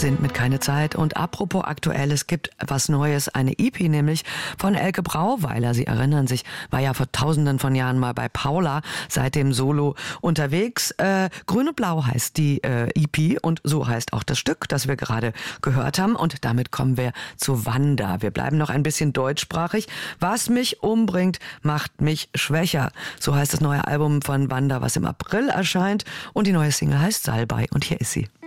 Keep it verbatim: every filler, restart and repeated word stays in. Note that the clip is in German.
sind mit Keine Zeit. Und apropos aktuell, es gibt was Neues, eine E P nämlich von Elke Brauweiler. Sie erinnern sich, war ja vor tausenden von Jahren mal bei Paula, seitdem solo unterwegs. Äh, Grün und Blau heißt die äh, E P und so heißt auch das Stück, das wir gerade gehört haben. Und damit kommen wir zu Wanda. Wir bleiben noch ein bisschen deutschsprachig. Was mich umbringt, macht mich schwächer. So heißt das neue Album von Wanda, was im April erscheint. Und die neue Single heißt Salbei. Und hier ist sie.